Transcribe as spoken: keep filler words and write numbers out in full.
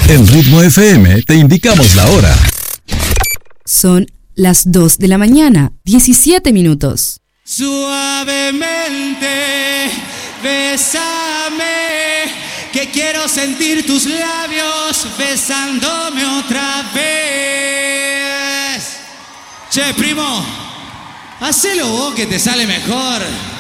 En Ritmo F M te indicamos la hora. Son las dos de la mañana, diecisiete minutos. Suavemente, bésame, que quiero sentir tus labios besándome otra vez. Che, primo, hacelo vos que te sale mejor.